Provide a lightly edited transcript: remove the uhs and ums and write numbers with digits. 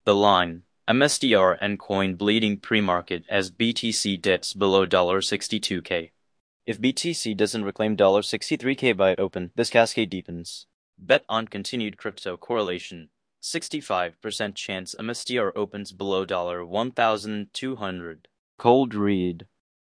The line. MSTR and coin bleeding pre-market as BTC dips below $62K. If BTC doesn't reclaim $63K by open, this cascade deepens. Bet on continued crypto correlation. 65% chance MSTR opens below $1,200. Cold read.